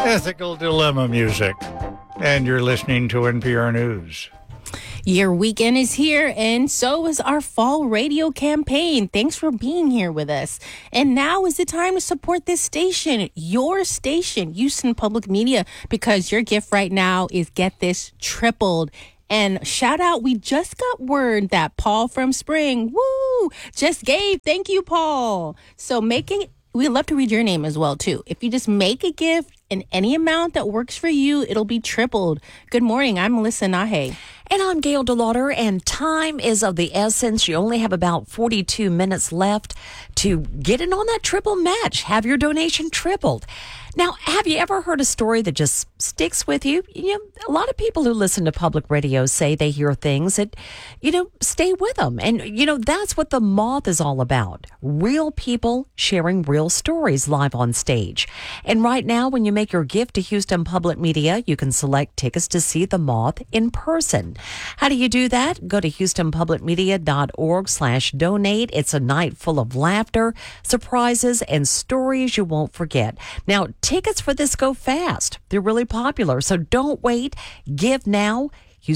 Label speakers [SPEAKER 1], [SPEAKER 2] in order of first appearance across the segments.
[SPEAKER 1] Ethical Dilemma music. And you're listening to NPR News.
[SPEAKER 2] Your weekend is here, and so is our fall radio campaign. Thanks for being here with us. And now is the time to support this station, your station, Houston Public Media, because your gift right now is, get this, tripled. And shout out, we just got word that Paul from Spring, just gave. Thank you, Paul. So we'd love to read your name as well, too. If you just make a gift in any amount that works for you, it'll be tripled. Good morning. I'm Melissa Nahe.
[SPEAKER 3] And I'm Gail DeLauder, and time is of the essence. You only have about 42 minutes left to get in on that triple match. Have your donation tripled. Now, have you ever heard a story that just sticks with you? You know, a lot of people who listen to public radio say they hear things that, stay with them. And, that's what The Moth is all about. Real people sharing real stories live on stage. And right now, when you make your gift to Houston Public Media, you can select tickets to see The Moth in person. How do you do that? Go to HoustonPublicMedia.org/donate. It's a night full of laughter, surprises, and stories you won't forget. Now, tickets for this go fast. They're really popular, so don't wait. Give now.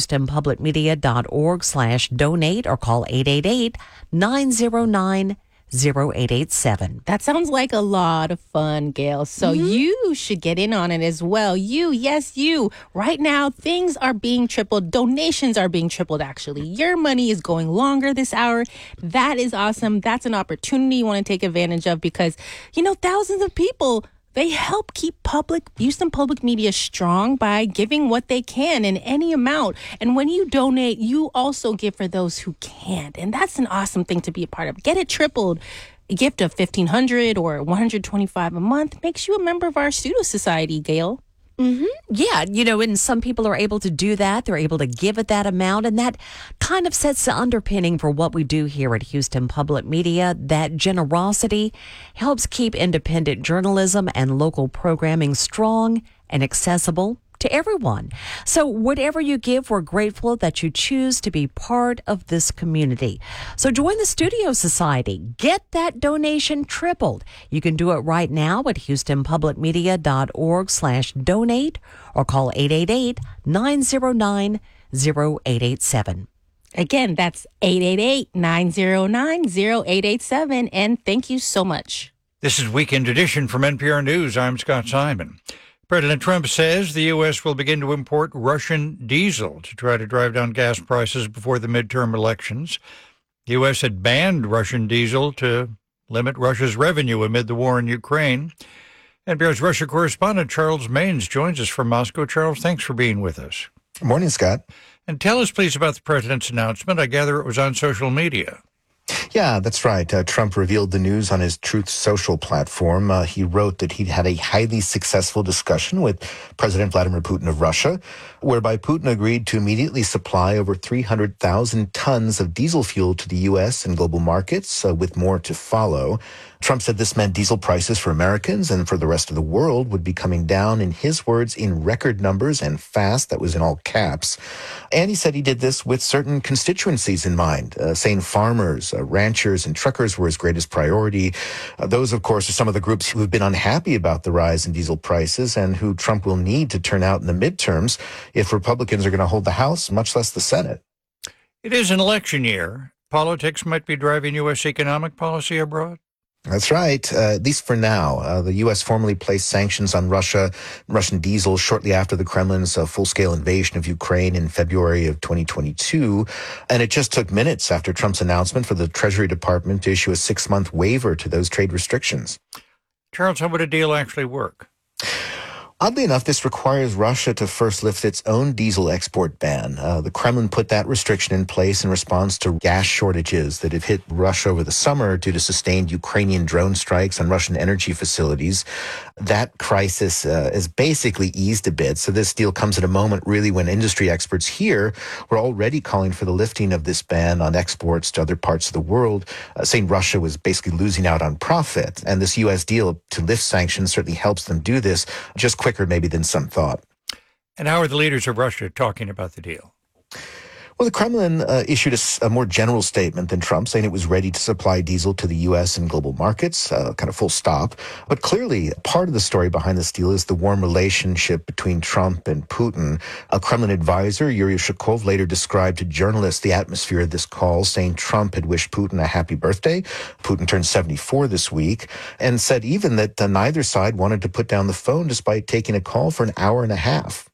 [SPEAKER 3] HoustonPublicMedia.org/donate or call 888-909-0887.
[SPEAKER 2] That sounds like a lot of fun, Gail. So you should get in on it as well. Yes, you. Right now, things are being tripled. Donations are being tripled, actually. Your money is going longer this hour. That is awesome. That's an opportunity you want to take advantage of because, thousands of people, they help keep Houston Public Media strong by giving what they can in any amount. And when you donate, you also give for those who can't. And that's an awesome thing to be a part of. Get it tripled. A gift of $1,500 or $125 a month makes you a member of our Pseudo Society, Gail.
[SPEAKER 3] Yeah, and some people are able to do that. They're able to give it that amount, and that kind of sets the underpinning for what we do here at Houston Public Media. That generosity helps keep independent journalism and local programming strong and accessible to everyone. So whatever you give, we're grateful that you choose to be part of this community. So join the Studio Society. Get that donation tripled. You can do it right now at HoustonPublicMedia.org/donate or call 888-909-0887.
[SPEAKER 2] Again, that's 888-909-0887. And thank you so much.
[SPEAKER 1] This is Weekend Edition from NPR News. I'm Scott Simon. President Trump says the U.S. will begin to import Russian diesel to try to drive down gas prices before the midterm elections. The U.S. had banned Russian diesel to limit Russia's revenue amid the war in Ukraine. NPR's Russia correspondent Charles Maynes joins us from Moscow. Charles, thanks for being with us.
[SPEAKER 4] Good morning, Scott.
[SPEAKER 1] And tell us, please, about the president's announcement. I gather it was on social media.
[SPEAKER 4] Yeah, that's right. Trump revealed the news on his Truth Social platform. He wrote that he'd had a highly successful discussion with President Vladimir Putin of Russia, whereby Putin agreed to immediately supply over 300,000 tons of diesel fuel to the U.S. and global markets, with more to follow. Trump said this meant diesel prices for Americans and for the rest of the world would be coming down, in his words, in record numbers and fast. That was in all caps. And he said he did this with certain constituencies in mind, saying farmers, ranchers, and truckers were his greatest priority. Those, of course, are some of the groups who have been unhappy about the rise in diesel prices and who Trump will need to turn out in the midterms if Republicans are going to hold the House, much less the Senate.
[SPEAKER 1] It is an election year. Politics might be driving U.S. economic policy abroad.
[SPEAKER 4] That's right. At least for now. The U.S. formally placed sanctions on Russian diesel shortly after the Kremlin's full-scale invasion of Ukraine in February of 2022. And it just took minutes after Trump's announcement for the Treasury Department to issue a 6-month waiver to those trade restrictions.
[SPEAKER 1] Charles, how would a deal actually work?
[SPEAKER 4] Oddly enough, this requires Russia to first lift its own diesel export ban. The Kremlin put that restriction in place in response to gas shortages that have hit Russia over the summer due to sustained Ukrainian drone strikes on Russian energy facilities. That crisis has basically eased a bit. So this deal comes at a moment really when industry experts here were already calling for the lifting of this ban on exports to other parts of the world, saying Russia was basically losing out on profit. And this U.S. deal to lift sanctions certainly helps them do this just quicker maybe than some thought.
[SPEAKER 1] And how are the leaders of Russia talking about the deal?
[SPEAKER 4] Well, the Kremlin issued a more general statement than Trump, saying it was ready to supply diesel to the U.S. and global markets, kind of full stop. But clearly, part of the story behind this deal is the warm relationship between Trump and Putin. A Kremlin advisor, Yuri Ushakov, later described to journalists the atmosphere of this call, saying Trump had wished Putin a happy birthday. Putin turned 74 this week, and said even that neither side wanted to put down the phone despite taking a call for an hour and a half.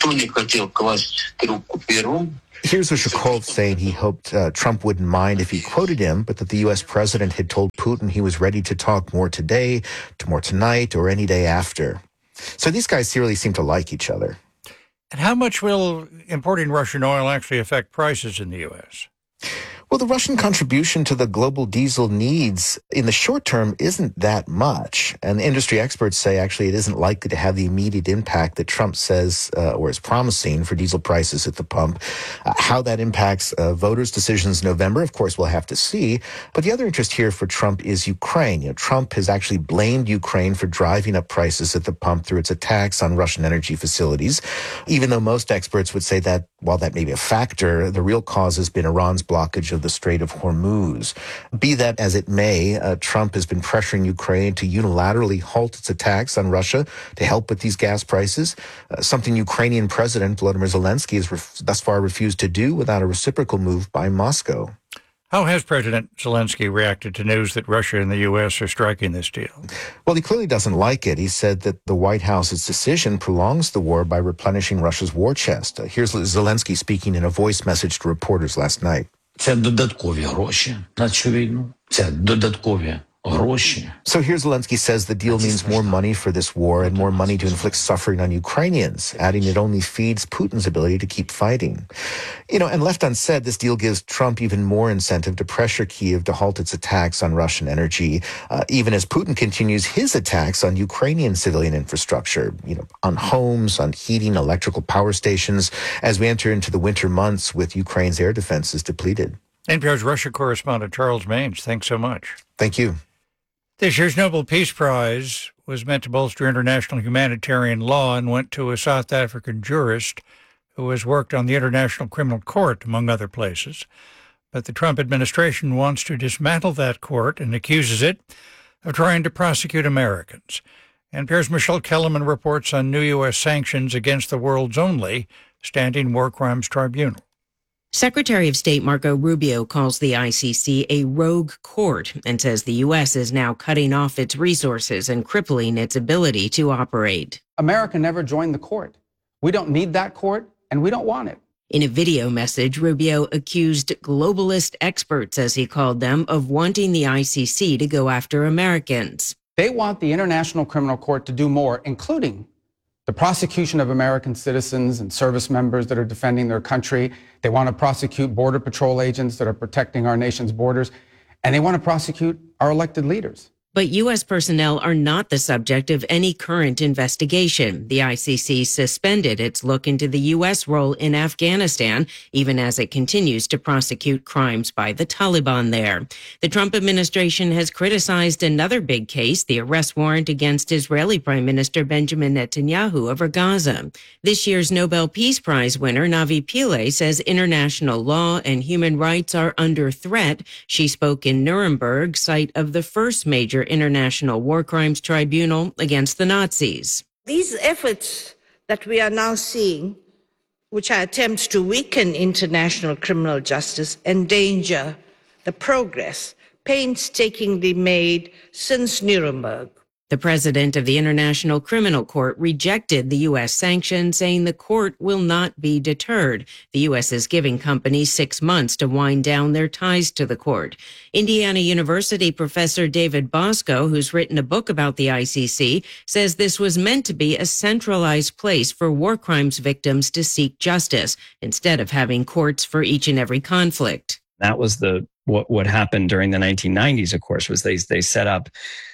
[SPEAKER 4] Here's Ushakov saying he hoped Trump wouldn't mind if he quoted him, but that the U.S. president had told Putin he was ready to talk more today, more tonight, or any day after. So these guys really seem to like each other.
[SPEAKER 1] And how much will importing Russian oil actually affect prices in the U.S.?
[SPEAKER 4] Well, the Russian contribution to the global diesel needs in the short term isn't that much. And industry experts say actually it isn't likely to have the immediate impact that Trump says or is promising for diesel prices at the pump. How that impacts voters' decisions in November, of course, we'll have to see. But the other interest here for Trump is Ukraine. You know, Trump has actually blamed Ukraine for driving up prices at the pump through its attacks on Russian energy facilities, even though most experts would say that while that may be a factor, the real cause has been Iran's blockage of the Strait of Hormuz. Be that as it may, Trump has been pressuring Ukraine to unilaterally halt its attacks on Russia to help with these gas prices, something Ukrainian President Volodymyr Zelensky has thus far refused to do without a reciprocal move by Moscow.
[SPEAKER 1] How has President Zelensky reacted to news that Russia and the U.S. are striking this deal?
[SPEAKER 4] Well, he clearly doesn't like it. He said that the White House's decision prolongs the war by replenishing Russia's war chest. Here's Zelensky speaking in a voice message to reporters last night.
[SPEAKER 5] Це додаткові гроші на цю війну. Це додаткові гроші.
[SPEAKER 4] So here Zelensky says the deal means more money for this war and more money to inflict suffering on Ukrainians, adding it only feeds Putin's ability to keep fighting. You know, and left unsaid, this deal gives Trump even more incentive to pressure Kyiv to halt its attacks on Russian energy, even as Putin continues his attacks on Ukrainian civilian infrastructure, you know, on homes, on heating, electrical power stations, as we enter into the winter months with Ukraine's air defenses depleted.
[SPEAKER 1] NPR's Russia correspondent Charles Maines, thanks so much.
[SPEAKER 4] Thank you.
[SPEAKER 1] This year's Nobel Peace Prize was meant to bolster international humanitarian law and went to a South African jurist who has worked on the International Criminal Court, among other places. But the Trump administration wants to dismantle that court and accuses it of trying to prosecute Americans. NPR's Michelle Kellerman reports on new U.S. sanctions against the world's only standing war crimes tribunal.
[SPEAKER 6] Secretary of State Marco Rubio calls the ICC a rogue court and says the U.S. is now cutting off its resources and crippling its ability to operate.
[SPEAKER 7] America never joined the court. We don't need that court, and we don't want it.
[SPEAKER 6] In a video message, Rubio accused globalist experts, as he called them, of wanting the ICC to go after Americans.
[SPEAKER 7] They want the International Criminal Court to do more, including the prosecution of American citizens and service members that are defending their country. They want to prosecute Border Patrol agents that are protecting our nation's borders. And they want to prosecute our elected leaders.
[SPEAKER 6] But U.S. personnel are not the subject of any current investigation. The ICC suspended its look into the U.S. role in Afghanistan, even as it continues to prosecute crimes by the Taliban there. The Trump administration has criticized another big case, the arrest warrant against Israeli Prime Minister Benjamin Netanyahu over Gaza. This year's Nobel Peace Prize winner, Navi Pillay, says international law and human rights are under threat. She spoke in Nuremberg, site of the first major International War Crimes Tribunal against the Nazis.
[SPEAKER 8] These efforts that we are now seeing, which are attempts to weaken international criminal justice, endanger the progress painstakingly made since Nuremberg.
[SPEAKER 6] The president of the International Criminal Court rejected the U.S. sanction, saying the court will not be deterred. The U.S. is giving companies 6 months to wind down their ties to the court. Indiana University professor David Bosco, who's written a book about the ICC, says this was meant to be a centralized place for war crimes victims to seek justice, instead of having courts for each and every conflict.
[SPEAKER 9] That was what happened during the 1990s, of course, was they set up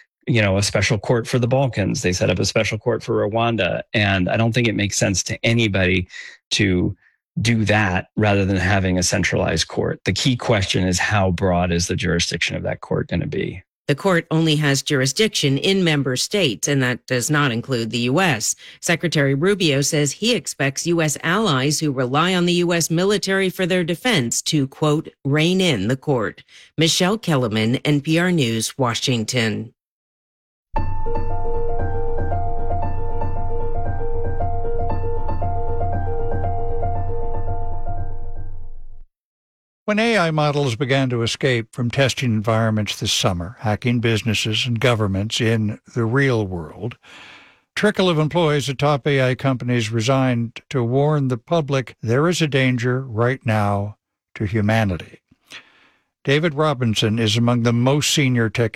[SPEAKER 9] a special court for the Balkans. They set up a special court for Rwanda. And I don't think it makes sense to anybody to do that rather than having a centralized court. The key question is, how broad is the jurisdiction of that court going to be?
[SPEAKER 6] The court only has jurisdiction in member states, and that does not include the U.S. Secretary Rubio says he expects U.S. allies who rely on the U.S. military for their defense to, quote, rein in the court. Michelle Kellerman, NPR News, Washington.
[SPEAKER 1] When AI models began to escape from testing environments this summer, hacking businesses and governments in the real world, a trickle of employees at top AI companies resigned to warn the public there is a danger right now to humanity. David Robinson is among the most senior tech